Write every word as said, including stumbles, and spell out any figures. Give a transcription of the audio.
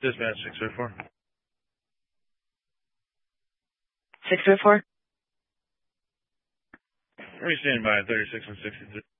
Dispatch six oh four. six oh four? Are you standing by thirty-six and sixty-three?